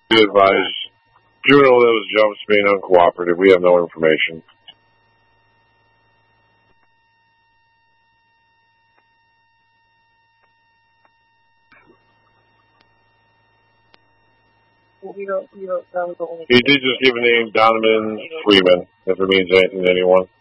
Be advised, juvenile of those jumps being uncooperative. We have no information. He did just give a name, Donovan Freeman, if it means anything to anyone.